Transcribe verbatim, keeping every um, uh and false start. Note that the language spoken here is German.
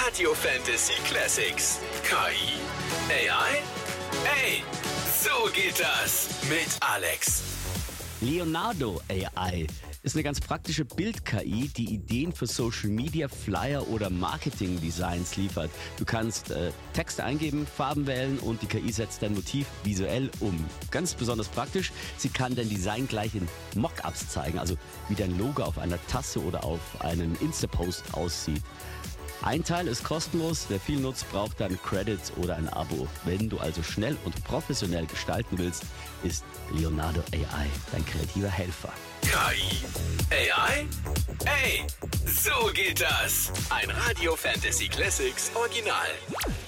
Radio Fantasy Classics. K I? A I? Ey, so geht das mit Alex. Leonardo A I ist eine ganz praktische Bild-K I, die Ideen für Social Media, Flyer oder Marketing-Designs liefert. Du kannst äh, Texte eingeben, Farben wählen und die K I setzt dein Motiv visuell um. Ganz besonders praktisch, sie kann dein Design gleich in Mockups zeigen, also wie dein Logo auf einer Tasse oder auf einem Insta-Post aussieht. Ein Teil ist kostenlos, wer viel nutzt, braucht dann Credits oder ein Abo. Wenn du also schnell und professionell gestalten willst, ist Leonardo A I dein kreativer Helfer. K I? A I? Ey, so geht das. Ein Radio Fantasy Classics Original.